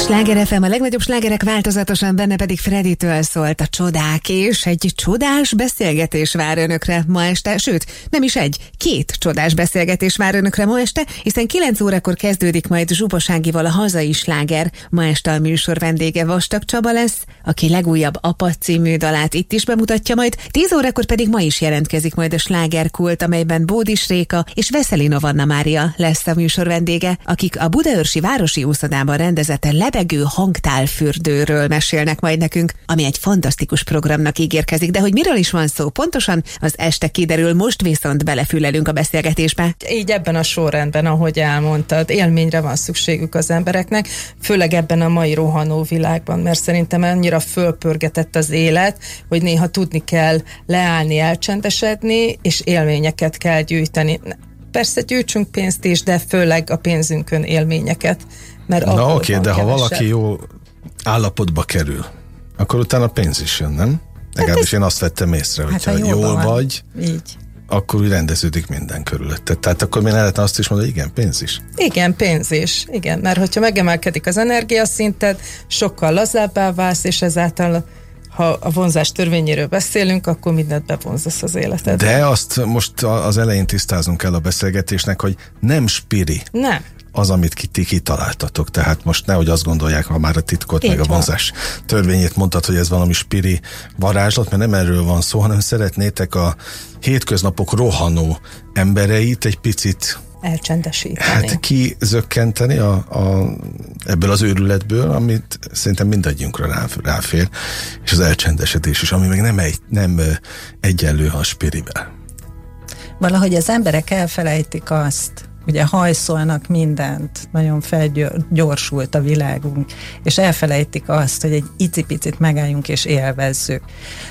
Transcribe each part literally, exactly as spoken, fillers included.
Sláger ef em, a legnagyobb slágerek változatosan, benne pedig Freddytől szólt a csodák, és egy csodás beszélgetés vár önökre ma este, sőt, nem is egy, két csodás beszélgetés vár önökre ma este, hiszen kilenc órakor kezdődik majd Zsubos Ágival a hazai sláger. Ma este a műsor vendége Vastag Csaba lesz, aki legújabb Apa című dalát itt is bemutatja majd, tíz órakor pedig ma is jelentkezik majd a slágerkult, amelyben Bódis Réka és Veszelinov Anna Mária lesz a műsor vendége, akik a budaörsi városi úszodában rendezett lebegő hangtálfürdőről mesélnek majd nekünk, ami egy fantasztikus programnak ígérkezik, de hogy miről is van szó pontosan, az este kiderül, most viszont belefülelünk a beszélgetésbe. Így ebben a sorrendben, ahogy elmondtad, élményre van szükségük az embereknek, főleg ebben a mai rohanó világban, mert szerintem annyira fölpörgetett az élet, hogy néha tudni kell leállni, elcsendesedni, és élményeket kell gyűjteni. Persze gyűjtsünk pénzt is, de főleg a pénzünkön élményeket. Mert Na oké, okay, de ha valaki jó állapotba kerül, akkor utána pénz is jön, nem? Legalábbis hát én azt vettem észre, hát hogyha jól van. vagy, így. akkor úgy rendeződik minden körülötted. Tehát akkor mi lehetne azt is mondani, hogy igen, pénz is. Igen, pénz is. Igen, mert hogyha megemelkedik az energiaszinted, sokkal lazábbá válsz, és ezáltal ha a vonzás törvényéről beszélünk, akkor mindent bevonzasz az életedbe. De azt most az elején tisztázunk el a beszélgetésnek, hogy nem spiri. Nem. Az, amit ti kitaláltatok. Tehát most nehogy azt gondolják, ha már a titkot, így meg a van. vonzás törvényét mondtad, hogy ez valami spiri varázslat, mert nem erről van szó, hanem szeretnétek a hétköznapok rohanó embereit egy picit elcsendesíteni. Hát kizökkenteni a, a, ebből az őrületből, amit szerintem mindannyiunkra rá, ráfér, és az elcsendesedés is, ami meg nem, egy, nem egyenlő a spirivel. Valahogy az emberek elfelejtik azt, ugye hajszolnak mindent, nagyon felgyorsult a világunk, és elfelejtik azt, hogy egy icipicit megálljunk és élvezzük.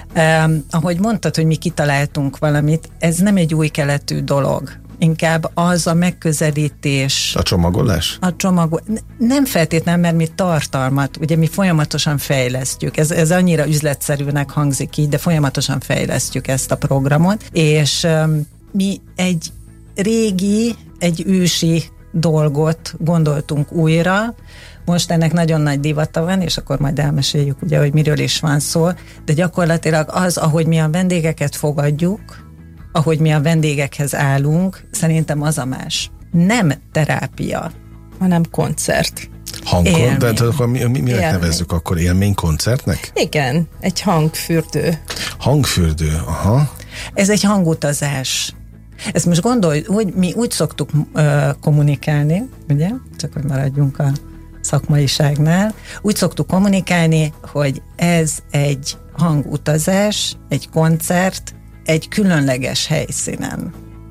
Um, ahogy mondtad, hogy mi kitaláltunk valamit, ez nem egy új keletű dolog. Inkább az a megközelítés. A csomagolás? A csomagol... Nem feltétlenül, mert mi tartalmat, ugye mi folyamatosan fejlesztjük. Ez, ez annyira üzletszerűnek hangzik így, de folyamatosan fejlesztjük ezt a programot, és um, mi egy régi, egy ősi dolgot gondoltunk újra. Most ennek nagyon nagy divata van, és akkor majd elmeséljük, ugye, hogy miről is van szó, de gyakorlatilag az, ahogy mi a vendégeket fogadjuk, ahogy mi a vendégekhez állunk, szerintem az a más. Nem terápia, hanem koncert. Hangkon, de, de akkor mi, mi, minek nevezzük akkor? Élménykoncertnek? Igen, egy hangfürdő. Hangfürdő, aha. Ez egy hangutazás. Ezt most gondolj, hogy mi úgy szoktuk uh, kommunikálni, ugye? Csak hogy maradjunk a szakmaiságnál. Úgy szoktuk kommunikálni, hogy ez egy hangutazás, egy koncert, egy különleges helyszínen.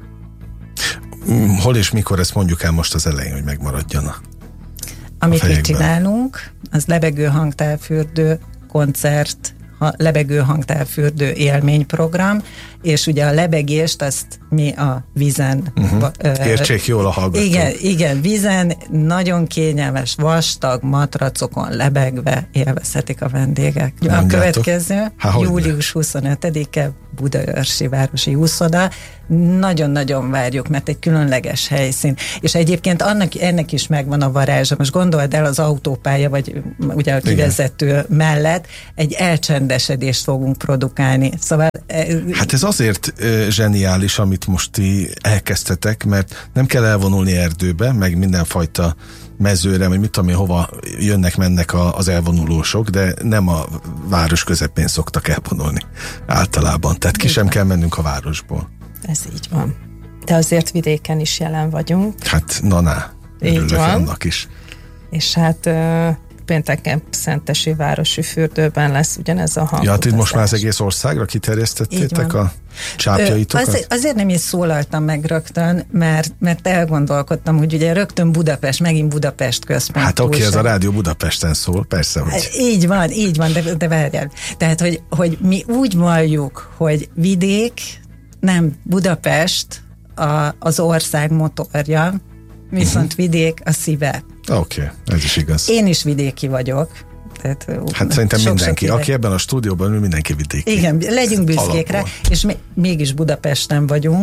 Hol és mikor, ezt mondjuk el most az elején, hogy megmaradjon a Amit a mi csinálunk, az lebegő hangtálfürdő, koncert, a lebegő hangtálfürdő élményprogram, és ugye a lebegést azt mi a vízen... Uh-huh. Uh, Értsék jól a hallgatók. Igen, igen, vízen nagyon kényelmes, vastag matracokon lebegve élvezhetik a vendégek. Mondjátok. A következő, Há, július huszonötödike, Budaörsi Városi Úszoda. Nagyon-nagyon várjuk, mert egy különleges helyszín. És egyébként annak, ennek is megvan a varázsa. Most gondold el, az autópálya, vagy ugye a kivezető igen. mellett egy elcsendesedést fogunk produkálni. Szóval... Hát ez azért uh, zseniális, amit most ti elkezdtetek, mert nem kell elvonulni erdőbe, meg mindenfajta mezőre, vagy mit tudom én, hova jönnek-mennek a, az elvonulósok, de nem a város közepén szoktak elvonulni általában. Tehát ki sem kell mennünk a városból. Ez így van. De azért vidéken is jelen vagyunk. Hát na-na, örülök annak is. És hát uh, pénteken Szentesi Városi Fürdőben lesz ugyanez a hangutazás. Ja, hát itt most már az egész országra kiterjesztettétek a csápjaitokat? Azért, azért nem is szólaltam meg rögtön, mert, mert elgondolkodtam, hogy ugye rögtön Budapest, megint Budapest központú. Hát oké, okay, ez a rádió Budapesten szól, persze, hogy... Így van, így van, de, de várjál. Tehát, hogy, hogy mi úgy valljuk, hogy vidék, nem Budapest a, az ország motorja, viszont uh-huh. vidék a szíve. Oké, okay, ez is igaz. Én is vidéki vagyok. Tehát, hát szerintem sok, mindenki, sok aki ebben a stúdióban ül, mindenki vidéki. Igen, legyünk büszkék rá, és mi, mégis Budapesten vagyunk,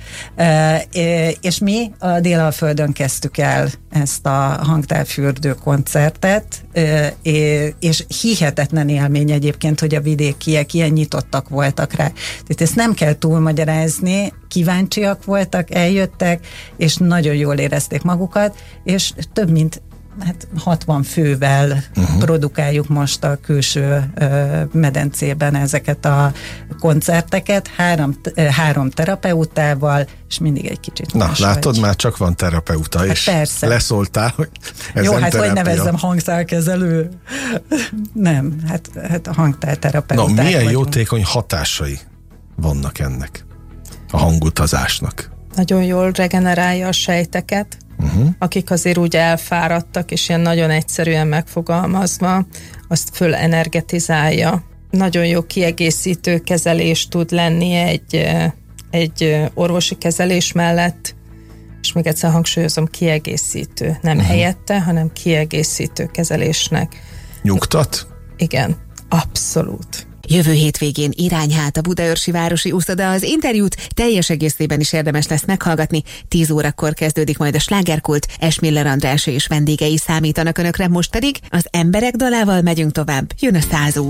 És mi a Délalföldön kezdtük el ezt a hangtávfürdő koncertet, és hihetetlen élmény egyébként, hogy a vidékiek ilyen nyitottak voltak rá. Tehát ezt nem kell túlmagyarázni, kíváncsiak voltak, eljöttek, és nagyon jól érezték magukat, és több mint hát hatvan fővel uh-huh. produkáljuk most a külső ö, medencében ezeket a koncerteket, három, három terapeutával, és mindig egy kicsit Na, más látod, vagy. már csak van terapeuta, hát és persze. Leszóltál, hogy ez Jó, nem hát terápia. hogy nevezzem hangszálkezelő? Nem, hát, hát a hangtárterapeuták Na, milyen vagyunk. jótékony hatásai vannak ennek a hangutazásnak? Nagyon jól regenerálja a sejteket, uh-huh. akik azért úgy elfáradtak, és ilyen nagyon egyszerűen megfogalmazva, azt föl energetizálja. Nagyon jó kiegészítő kezelés tud lenni egy, egy orvosi kezelés mellett, és még egyszer hangsúlyozom, kiegészítő, nem uh-huh. helyette, hanem kiegészítő kezelésnek. Nyugtat? Igen, abszolút. Jövő hétvégén irány hát a Budaörsi Városi Uszoda, az interjút teljes egészében is érdemes lesz meghallgatni. tíz órakor kezdődik majd a slágerkult, Esmiller András és vendégei számítanak önökre, most pedig az emberek dalával megyünk tovább. Jön a százó.